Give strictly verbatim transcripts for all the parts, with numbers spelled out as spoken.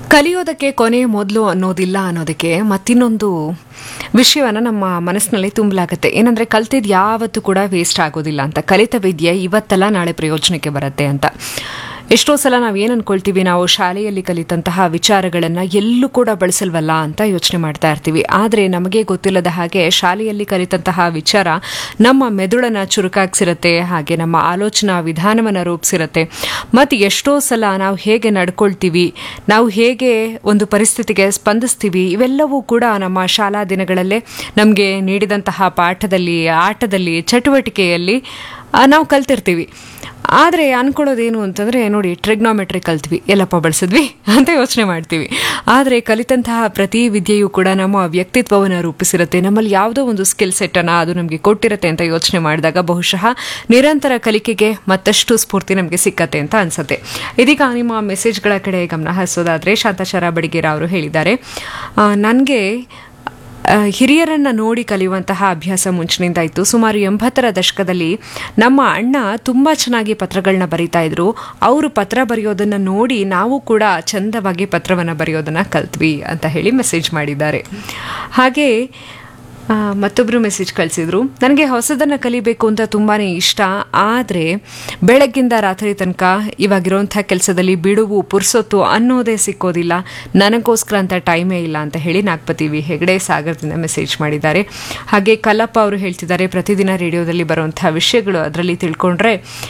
ಕಲಿಯೋದಕ್ಕೆ ಕೊನೆ ಮೊದಲು ಅನ್ನೋದಿಲ್ಲ ಅನ್ನೋದಕ್ಕೆ ಮತ್ತಿನ್ನೊಂದು ವಿಷಯವನ್ನು ನಮ್ಮ ಮನಸ್ಸಿನಲ್ಲಿ ತುಂಬಲಾಗುತ್ತೆ. ಏನಂದರೆ ಕಲ್ತಿದ್ದು ಯಾವತ್ತೂ ಕೂಡ ವೇಸ್ಟ್ ಆಗೋದಿಲ್ಲ ಅಂತ. ಕಲಿತ ವಿದ್ಯೆ ಇವತ್ತಲ್ಲ ನಾಳೆ ಪ್ರಯೋಜನಕ್ಕೆ ಬರುತ್ತೆ ಅಂತ. ಎಷ್ಟೋ ಸಲ ನಾವು ಏನು ಅಂದ್ಕೊಳ್ತೀವಿ, ನಾವು ಶಾಲೆಯಲ್ಲಿ ಕಲಿತಂತಹ ವಿಚಾರಗಳನ್ನು ಎಲ್ಲೂ ಕೂಡ ಬಳಸಲ್ವಲ್ಲ ಅಂತ ಯೋಚನೆ ಮಾಡ್ತಾ ಇರ್ತೀವಿ. ಆದರೆ ನಮಗೆ ಗೊತ್ತಿಲ್ಲದ ಹಾಗೆ ಶಾಲೆಯಲ್ಲಿ ಕಲಿತಂತಹ ವಿಚಾರ ನಮ್ಮ ಮೆದುಳನ್ನು ಚುರುಕಾಗಿಸಿರುತ್ತೆ, ಹಾಗೆ ನಮ್ಮ ಆಲೋಚನಾ ವಿಧಾನವನ್ನು ರೂಪಿಸಿರುತ್ತೆ. ಮತ್ತು ಎಷ್ಟೋ ಸಲ ನಾವು ಹೇಗೆ ನಡ್ಕೊಳ್ತೀವಿ, ನಾವು ಹೇಗೆ ಒಂದು ಪರಿಸ್ಥಿತಿಗೆ ಸ್ಪಂದಿಸ್ತೀವಿ, ಇವೆಲ್ಲವೂ ಕೂಡ ನಮ್ಮ ಶಾಲಾ ದಿನಗಳಲ್ಲೇ ನಮಗೆ ನೀಡಿದಂತಹ ಪಾಠದಲ್ಲಿ, ಆಟದಲ್ಲಿ, ಚಟುವಟಿಕೆಯಲ್ಲಿ ನಾವು ಕಲ್ತಿರ್ತೀವಿ. ಆದರೆ ಅನ್ಕೊಳ್ಳೋದೇನು ಅಂತಂದರೆ, ನೋಡಿ ಟ್ರಿಗ್ನೋಮೆಟ್ರಿ ಕಲ್ತ್ವಿ, ಎಲ್ಲಪ್ಪ ಬಳಸಿದ್ವಿ ಅಂತ ಯೋಚನೆ ಮಾಡ್ತೀವಿ. ಆದರೆ ಕಲಿತಂತಹ ಪ್ರತಿ ವಿದ್ಯೆಯೂ ಕೂಡ ನಮ್ಮ ವ್ಯಕ್ತಿತ್ವವನ್ನು ರೂಪಿಸಿರುತ್ತೆ. ನಮ್ಮಲ್ಲಿ ಯಾವುದೋ ಒಂದು ಸ್ಕಿಲ್ ಸೆಟ್ಟನ್ನು ಅದು ನಮಗೆ ಕೊಟ್ಟಿರುತ್ತೆ ಅಂತ ಯೋಚನೆ ಮಾಡಿದಾಗ ಬಹುಶಃ ನಿರಂತರ ಕಲಿಕೆಗೆ ಮತ್ತಷ್ಟು ಸ್ಫೂರ್ತಿ ನಮಗೆ ಸಿಕ್ಕತ್ತೆ ಅಂತ ಅನಿಸುತ್ತೆ. ಇದೀಗ ನಿಮ್ಮ ಮೆಸೇಜ್ಗಳ ಕಡೆ ಗಮನ ಹರಿಸೋದಾದರೆ, ಶಾಂತಾಚಾರ ಬಡಿಗೇರ ಅವರು ಹೇಳಿದ್ದಾರೆ, ನನಗೆ ಹಿರಿಯರನ್ನು ನೋಡಿ ಕಲಿಯುವಂತಹ ಅಭ್ಯಾಸ ಮುಂಚಿನಿಂದ ಇತ್ತು. ಸುಮಾರು ಎಂಬತ್ತರ ದಶಕದಲ್ಲಿ ನಮ್ಮ ಅಣ್ಣ ತುಂಬ ಚೆನ್ನಾಗಿ ಪತ್ರಗಳನ್ನ ಬರೀತಾ ಇದ್ರು. ಅವರು ಪತ್ರ ಬರೆಯೋದನ್ನು ನೋಡಿ ನಾವು ಕೂಡ ಚಂದವಾಗಿ ಪತ್ರವನ್ನು ಬರೆಯೋದನ್ನು ಕಲ್ತ್ವಿ ಅಂತ ಹೇಳಿ ಮೆಸೇಜ್ ಮಾಡಿದ್ದಾರೆ. ಹಾಗೆ ಮತ್ತೊಬ್ಬರು ಮೆಸೇಜ್ ಕಳಿಸಿದ್ರು, ನನಗೆ ಹೊಸದನ್ನು ಕಲಿಬೇಕು ಅಂತ ತುಂಬಾ ಇಷ್ಟ. ಆದರೆ ಬೆಳಗ್ಗಿಂದ ರಾತ್ರಿ ತನಕ ಇವಾಗಿರೋಂಥ ಕೆಲಸದಲ್ಲಿ ಬಿಡುವು ಪುರ್ಸೊತ್ತು ಅನ್ನೋದೇ ಸಿಕ್ಕೋದಿಲ್ಲ, ನನಗೋಸ್ಕರ ಅಂತ ಟೈಮೇ ಇಲ್ಲ ಅಂತ ಹೇಳಿ ನಾಗಪತಿ ವಿ ಹೆಗಡೆ ಸಾಗರದಿಂದ ಮೆಸೇಜ್ ಮಾಡಿದ್ದಾರೆ. ಹಾಗೆ ಕಲ್ಲಪ್ಪ ಅವರು ಹೇಳ್ತಿದ್ದಾರೆ, ಪ್ರತಿದಿನ ರೇಡಿಯೋದಲ್ಲಿ ಬರುವಂಥ ವಿಷಯಗಳು ಅದರಲ್ಲಿ ತಿಳ್ಕೊಂಡ್ರೆ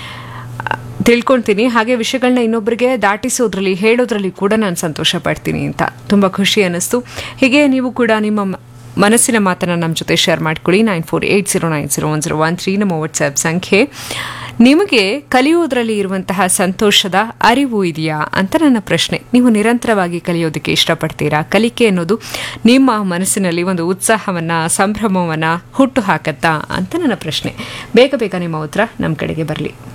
ತಿಳ್ಕೊಳ್ತೀನಿ, ಹಾಗೆ ವಿಷಯಗಳನ್ನ ಇನ್ನೊಬ್ಬರಿಗೆ ದಾಟಿಸೋದ್ರಲ್ಲಿ ಹೇಳೋದ್ರಲ್ಲಿ ಕೂಡ ನಾನು ಸಂತೋಷ ಪಡ್ತೀನಿ ಅಂತ. ತುಂಬ ಖುಷಿ ಅನ್ನಿಸ್ತು. ಹೀಗೆ ನೀವು ಕೂಡ ನಿಮ್ಮ ಮನಸ್ಸಿನ ಮಾತನ್ನು ನಮ್ಮ ಜೊತೆ ಶೇರ್ ಮಾಡ್ಕೊಳ್ಳಿ. Nine four eight zero nine zero one zero one three ನಮ್ಮ ವಾಟ್ಸ್ಆ್ಯಪ್ ಸಂಖ್ಯೆ. ನಿಮಗೆ ಕಲಿಯೋದ್ರಲ್ಲಿ ಇರುವಂತಹ ಸಂತೋಷದ ಅರಿವು ಇದೆಯಾ ಅಂತ ನನ್ನ ಪ್ರಶ್ನೆ. ನೀವು ನಿರಂತರವಾಗಿ ಕಲಿಯೋದಕ್ಕೆ ಇಷ್ಟಪಡ್ತೀರಾ? ಕಲಿಕೆ ಅನ್ನೋದು ನಿಮ್ಮ ಮನಸ್ಸಿನಲ್ಲಿ ಒಂದು ಉತ್ಸಾಹವನ್ನು, ಸಂಭ್ರಮವನ್ನು ಹುಟ್ಟು ಹಾಕತ್ತಾ ಅಂತ ನನ್ನ ಪ್ರಶ್ನೆ. ಬೇಗ ಬೇಗ ನಿಮ್ಮ ಉತ್ತರ ನಮ್ಮ ಕಡೆಗೆ ಬರಲಿ.